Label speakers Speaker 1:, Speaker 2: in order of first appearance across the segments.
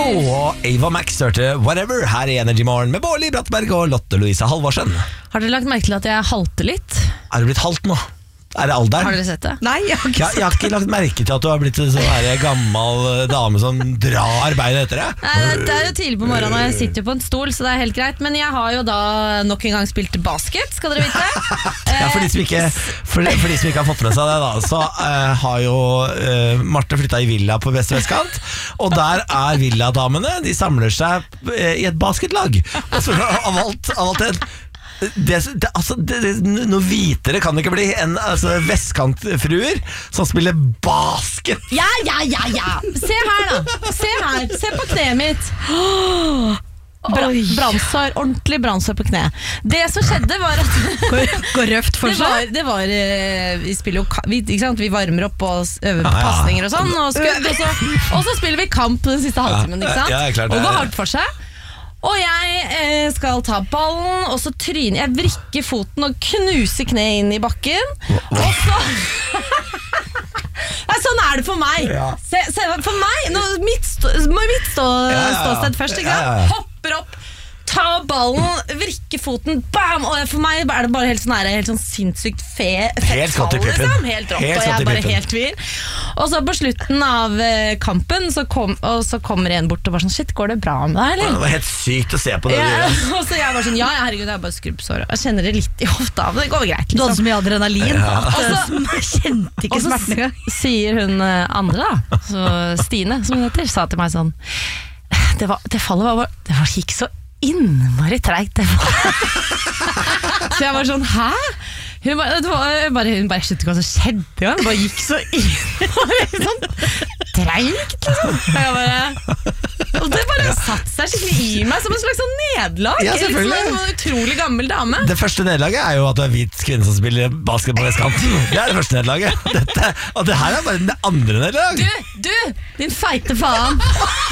Speaker 1: og Ava Max hørte Whatever her i Energy Morgen med Bårli Brattberg og Lotte Louise Halvorsen.
Speaker 2: Har dere lagt merke til at jeg halter litt?
Speaker 1: Er du blitt halvt nå? Er det alderen?
Speaker 2: Har dere sett det?
Speaker 3: Nei, jeg har ikke
Speaker 1: Jeg har ikke lagt merke til at du har blitt en sånn her gammel dame som drar beinet etter deg.
Speaker 2: Nei, det er jo tidlig på morgenen, og jeg sitter jo på en stol, så det er helt greit. Men jeg har jo da nok en gang spilt basket, skal dere vite.
Speaker 1: Ja, for de som ikke har fått med seg det da, så har jo Marte flyttet i villa på Beste Vestkant, og der er villadamene, de samler seg i et basketlag. Og så av alt noe hvitere kan det ikke bli enn vestkantfruer som spiller basket.
Speaker 2: Ja. Se her da. Se på kneet mitt. Brannsår, ordentlig brannsår på kne. Det som skjedde var at
Speaker 3: Går røft for seg.
Speaker 2: Det var vi spiller jo, ikke sant? Vi varmer opp og øver på passninger og sånn, og så spiller vi kamp den siste halvtimen, ikke sant?
Speaker 1: Ja, klart,
Speaker 2: og går hardt for seg. Og jeg skal ta ballen, og så tryner jeg, vrikker foten og knuser kneet inn i bakken. Og så Nei, sånn er det for meg. For meg, mitt ståsted først, ikke sant? Hopper opp, ta ballen, vrikke foten, bam! Og for meg er det bare helt sånn sinnssykt fett fall, liksom. Helt rått, og jeg er bare helt tvil. Og så på slutten av kampen så kommer en bort og bare sånn, shit, går det bra med deg, eller?
Speaker 1: Det var helt sykt å se på det.
Speaker 2: Og så jeg bare sånn, herregud, det er bare skrubbsår. Jeg kjenner det litt i hofta, men det går greit, liksom.
Speaker 3: Du hadde så mye adrenalin.
Speaker 2: Og så
Speaker 3: kjente ikke smerten engang.
Speaker 2: Sier hun andre da, så Stine, som hun heter, sa til meg sånn, det fallet gikk så innmari tregt det var. Så jeg var sånn, hæ? Hun bare skjønte ikke hva som skjedde. Hun bare gikk så innmari sånn tregt liksom. Og det bare satt seg skikkelig i meg som en slags sånn nedlag.
Speaker 1: Ja, selvfølgelig.
Speaker 2: Liksom en utrolig gammel dame.
Speaker 1: Det første nedlaget er jo at du er hvit kvinne som spiller basket på vestkanten. Det er det første nedlaget. Og det her er bare det andre nedlag.
Speaker 2: Du, din feite faen.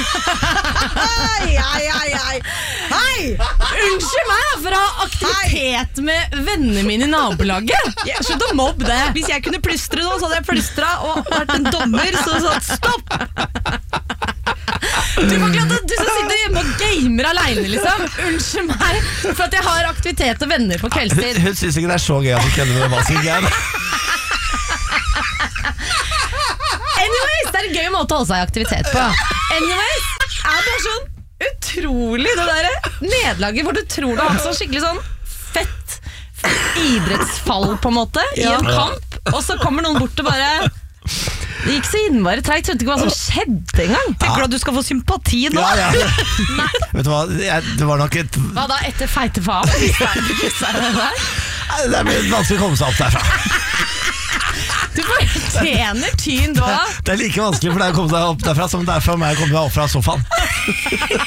Speaker 2: Hei! Unnskyld meg for å ha aktivitet med vennene mine i nabolaget. Slutt å mobbe det.
Speaker 3: Hvis jeg kunne plystre nå, så hadde jeg plystra og vært en dommer, så sånn, stopp!
Speaker 2: Du som sitter hjemme og gamer alene, liksom. Unnskyld meg for at jeg har aktivitet og venner på kveldstid.
Speaker 1: Hun synes ikke det er så gøy at du kødder med basketgreiene.
Speaker 2: Anyways, det er en gøy måte å holde seg i aktivitet på. Anyways, er bare sånn utrolig det der nedlaget hvor du tror du har hatt sånn skikkelig sånn fett idrettsfall på en måte i en kamp, og så kommer noen bort og bare det gikk så innmari tregt, skjønte ikke hva som skjedde engang.
Speaker 3: Tenker du at du skal få sympati nå?
Speaker 1: Ja. Vet du hva, det var nok et
Speaker 2: Hva da, etter feite faen?
Speaker 1: Det er vanskelig å komme seg opp derfra.
Speaker 2: Du fortjener tyn da.
Speaker 1: Det er like vanskelig for deg å komme deg opp derfra som det er for meg å komme meg opp fra sofaen.